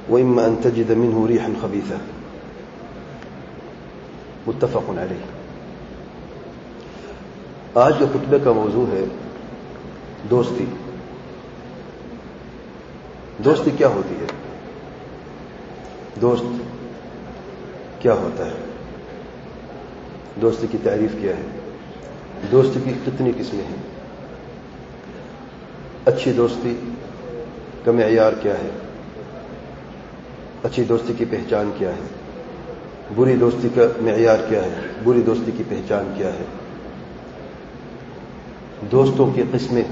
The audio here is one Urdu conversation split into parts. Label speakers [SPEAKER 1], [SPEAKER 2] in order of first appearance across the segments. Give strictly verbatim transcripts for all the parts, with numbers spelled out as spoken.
[SPEAKER 1] وإما أن تجد منه ريحا خبيثة متفق علیہ. آج کے خطبے کا موضوع ہے دوستی. دوستی کیا ہوتی ہے؟ دوست کیا ہوتا ہے؟ دوستی کی تعریف کیا ہے؟ دوستی کی کتنی قسمیں ہیں؟ اچھی دوستی کا معیار کیا ہے؟ اچھی دوستی کی پہچان کیا ہے؟ بری دوستی کا معیار کیا ہے؟ بری دوستی کی پہچان کیا ہے؟ دوستوں کی قسمیں.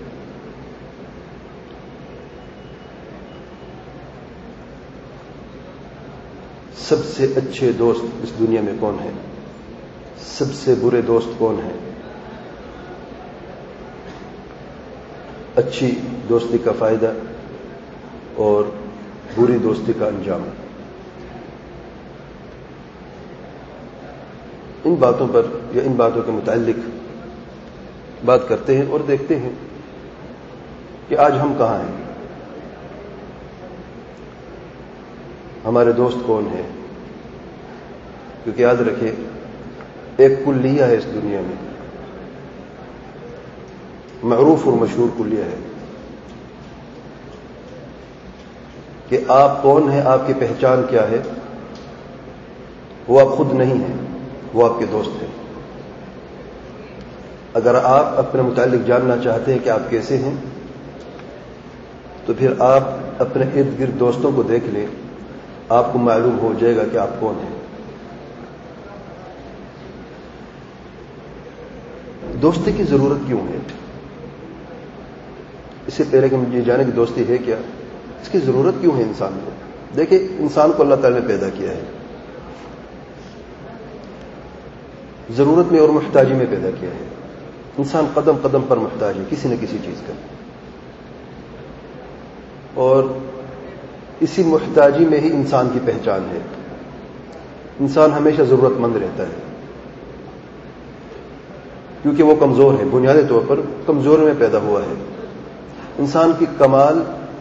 [SPEAKER 1] سب سے اچھے دوست اس دنیا میں کون ہیں؟ سب سے برے دوست کون ہیں؟ اچھی دوستی کا فائدہ اور بری دوستی کا انجام. ان باتوں پر یا ان باتوں کے متعلق بات کرتے ہیں اور دیکھتے ہیں کہ آج ہم کہاں ہیں، ہمارے دوست کون ہیں. کیونکہ یاد رکھے ایک کلیہ ہے اس دنیا میں، معروف اور مشہور کلیہ ہے کہ آپ کون ہیں، آپ کی پہچان کیا ہے. وہ آپ خود نہیں ہیں، وہ آپ کے دوست ہیں. اگر آپ اپنے متعلق جاننا چاہتے ہیں کہ آپ کیسے ہیں تو پھر آپ اپنے ارد گرد دوستوں کو دیکھ لیں، آپ کو معلوم ہو جائے گا کہ آپ کون ہیں. دوستی کی ضرورت کیوں ہے؟ اس سے پہلے کہ مجھے جانے کی دوستی ہے کیا، اس کی ضرورت کیوں ہے انسان کو. دیکھیں، انسان کو اللہ تعالی نے پیدا کیا ہے، ضرورت میں اور محتاجی میں پیدا کیا ہے. انسان قدم قدم پر محتاج ہے کسی نہ کسی چیز کا، اور اسی محتاجی میں ہی انسان کی پہچان ہے. انسان ہمیشہ ضرورت مند رہتا ہے کیونکہ وہ کمزور ہے، بنیادی طور پر کمزور میں پیدا ہوا ہے. انسان کی کمال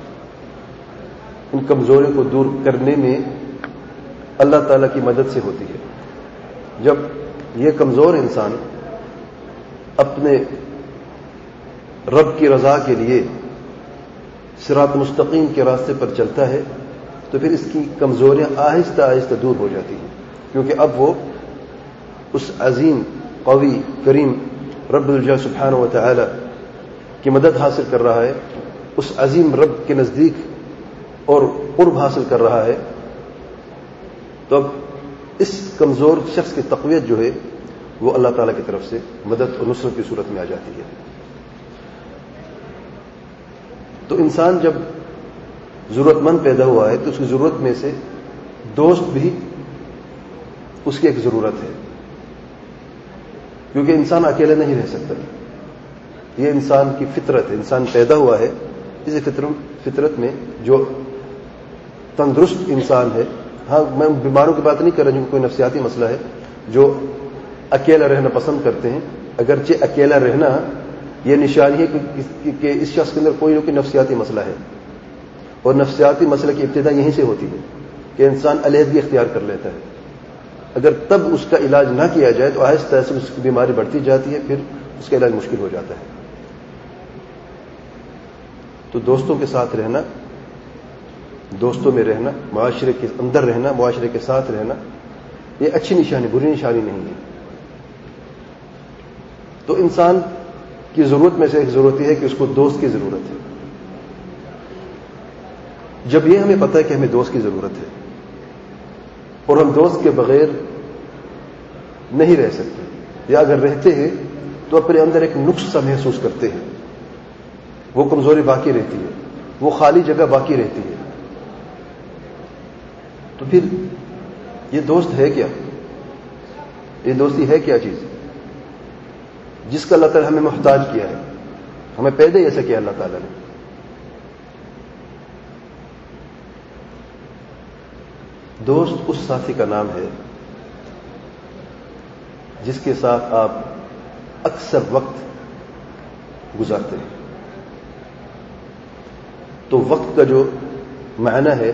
[SPEAKER 1] ان کمزوریوں کو دور کرنے میں اللہ تعالی کی مدد سے ہوتی ہے. جب یہ کمزور انسان اپنے رب کی رضا کے لیے صراط مستقیم کے راستے پر چلتا ہے تو پھر اس کی کمزوریاں آہستہ آہستہ دور ہو جاتی ہیں، کیونکہ اب وہ اس عظیم قوی کریم رب الجلال سبحانہ و تعالی کی مدد حاصل کر رہا ہے، اس عظیم رب کے نزدیک اور قرب حاصل کر رہا ہے. تو اب اس کمزور شخص کی تقویت جو ہے وہ اللہ تعالیٰ کی طرف سے مدد اور نصرت کی صورت میں آ جاتی ہے. تو انسان جب ضرورت مند پیدا ہوا ہے تو اس کی ضرورت میں سے دوست بھی اس کی ایک ضرورت ہے، کیونکہ انسان اکیلے نہیں رہ سکتا. یہ انسان کی فطرت ہے، انسان پیدا ہوا ہے اسی فطرت میں جو تندرست انسان ہے. ہاں، میں بیماروں کی بات نہیں کر رہا جن کو کوئی نفسیاتی مسئلہ ہے، جو اکیلا رہنا پسند کرتے ہیں. اگرچہ اکیلا رہنا یہ نشانی ہے کہ اس شخص کے اندر کوئی نہ کوئی نفسیاتی مسئلہ ہے، اور نفسیاتی مسئلہ کی ابتدا یہیں سے ہوتی ہے کہ انسان علیحدگی اختیار کر لیتا ہے. اگر تب اس کا علاج نہ کیا جائے تو آہستہ آہستہ اس کی بیماری بڑھتی جاتی ہے، پھر اس کا علاج مشکل ہو جاتا ہے. تو دوستوں کے ساتھ رہنا، دوستوں میں رہنا، معاشرے کے اندر رہنا، معاشرے کے ساتھ رہنا، یہ اچھی نشانی، بری نشانی نہیں ہے. تو انسان کی ضرورت میں سے ایک ضرورت یہ ہے کہ اس کو دوست کی ضرورت ہے. جب یہ ہمیں پتہ ہے کہ ہمیں دوست کی ضرورت ہے اور ہم دوست کے بغیر نہیں رہ سکتے، یا اگر رہتے ہیں تو اپنے اندر ایک نقص سا محسوس کرتے ہیں، وہ کمزوری باقی رہتی ہے، وہ خالی جگہ باقی رہتی ہے. تو پھر یہ دوست ہے کیا؟ یہ دوستی ہے کیا چیز جس کا اللہ تعالیٰ ہمیں محتاج کیا ہے؟ ہمیں پیدا ہی ایسا کیا اللہ تعالیٰ نے. دوست اس ساتھی کا نام ہے جس کے ساتھ آپ اکثر وقت گزارتے ہیں. تو وقت کا جو معنی ہے